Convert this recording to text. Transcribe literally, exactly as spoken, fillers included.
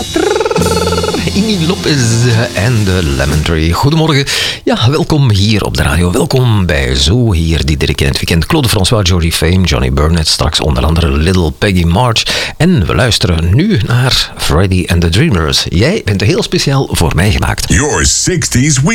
Iggy Lopez en de Lemon Tree. Goedemorgen. Ja, welkom hier op de radio. Welkom bij Zo, hier die in het weekend. Claude François, Georgie Fame, Johnny Burnett, straks onder andere Little Peggy March. En we luisteren nu naar Freddie and the Dreamers. Jij bent heel speciaal voor mij gemaakt. Your sixties week.